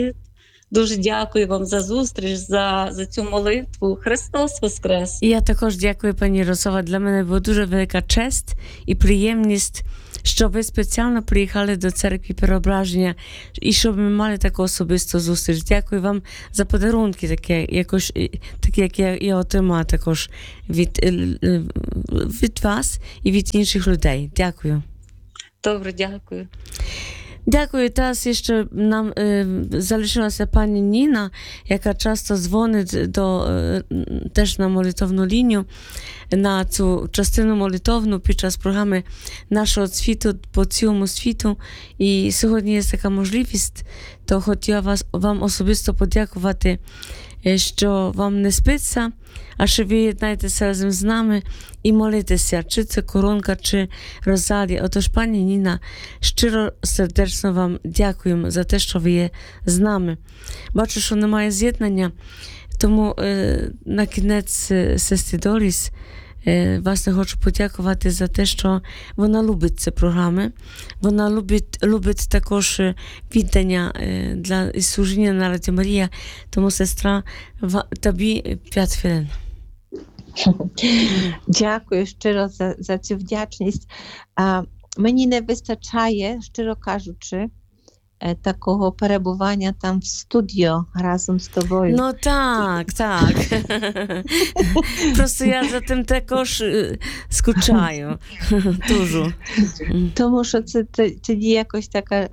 Дуже дякую вам за зустріч, за цю молитву. Христос Воскрес! І я також дякую, пані Ярослава. Для мене була дуже велика честь і приємність, що ви спеціально приїхали до церкви Преображення і щоб ми мали таку особисту зустріч. Дякую вам за подарунки, такі як я отримала також від вас і від інших людей. Дякую. Добре, дякую. Дякую. Teraz jeszcze nam залишилася się pani Nina, jaka często dzwoni też na молитовну лінію, на цю частину молитовну під час програми нашого світу по цілому світу. І сьогодні є така можливість, то хотіла вам особисто подякувати, що вам не спиться, а що ви єднаєтеся разом з нами і молитеся, чи це коронка, чи розалія. Отож, пані Ніна, щиро, сердечно вам дякуємо за те, що ви є з нами. Бачу, що немає з'єднання, тому на кінець сестри Доріс власне хочу подякувати за те, що вона любить ці програми. Вона любить також віддання для служіння на Радіо Марія. Тому, сестра, тобі 5 хвилин. Дякую щиро за цю вдячність. Мені не вистачає, щиро кажучи, такого перебування там в студіо разом з тобою. Ну так. Просто я за тим також скучаю. Дуже. Тому що це тоді якось така,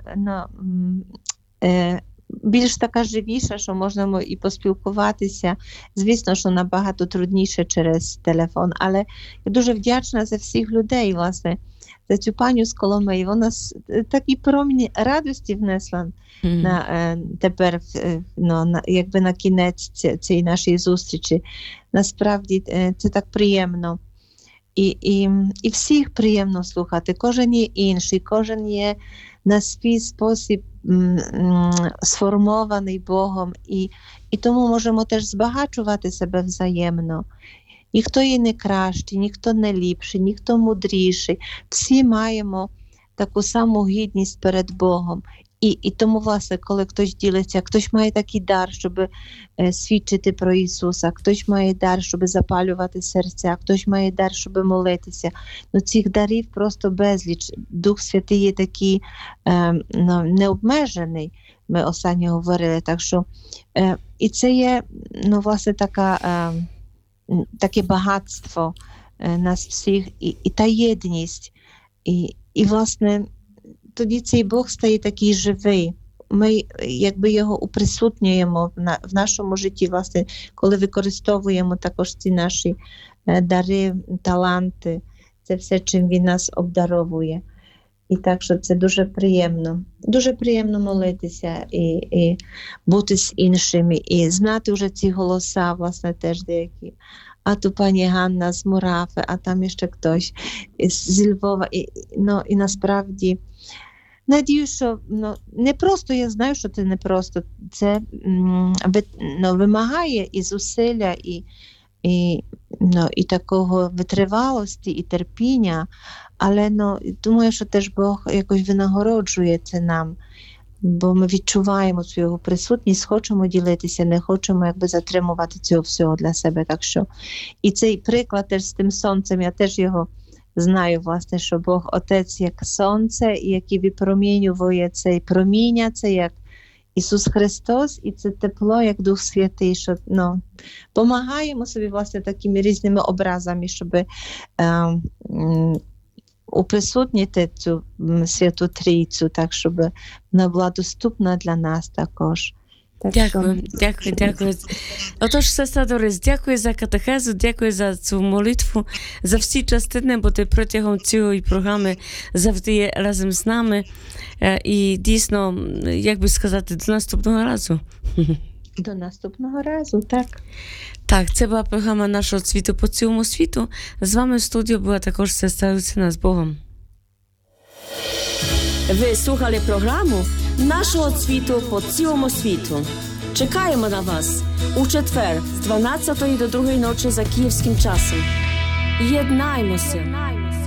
більш така живіша, що можна і поспілкуватися. Звісно, що набагато трудніше через телефон, але я дуже вдячна за всіх людей, власне, за цю паню з Коломиї. Вона такий промінь радості внесла тепер, якби на кінець цієї нашої зустрічі. Насправді це так приємно. І всіх приємно слухати. Кожен є інший, кожен є на свій спосіб сформований Богом. І тому можемо теж збагачувати себе взаємно. Ніхто є не кращий, ніхто не ліпший, ніхто мудріший. Всі маємо таку саму гідність перед Богом. І тому, власне, коли хтось ділиться, хтось має такий дар, щоб свідчити про Ісуса, хтось має дар, щоб запалювати серця, хтось має дар, щоб молитися. Цих дарів просто безліч. Дух Святий є такий необмежений, ми останньо говорили. Так що, і це є, власне, таке багатство нас всіх, і та єдність. І, власне, тоді цей Бог стає такий живий. Ми якби його уприсутнюємо в нашому житті, власне, коли використовуємо також ці наші дари, таланти, це все, чим він нас обдаровує. І так, що це дуже приємно. Дуже приємно молитися і бути з іншими, і знати вже ці голоса, власне, теж деякі. А то пані Ганна з Мурафи, а там ще хтось з Львова. І насправді, надію, що не просто, я знаю, що це не просто, це вимагає і зусилля, і такого витривалості, і терпіння, але думаю, що теж Бог якось винагороджує це нам, бо ми відчуваємо цю його присутність, хочемо ділитися, не хочемо якби затримувати цього всього для себе. Так що і цей приклад теж з тим сонцем, я теж його знаю, власне, що Бог Отець як сонце, який випромінює цей проміння, це як Ісус Христос, і це тепло, як Дух Святий, що помагаємо собі, власне, такими різними образами, щоб уприсутнити цю Святу Трійцю, так, щоб вона була доступна для нас також. Дякую. Отож, сестра Дорис, дякую за катехезу, дякую за цю молитву, за всі частини, бо ти протягом цієї програми завжди є разом з нами. І дійсно, як би сказати, до наступного разу. До наступного разу, так. Так, це була програма нашого світу по цілому світу. З вами в студії була також сестра Люцина. З Богом. Ви слухали програму нашого світу по цілому світу. Чекаємо на вас у четвер з 12 до 2 ночі за київським часом. Єднаймося!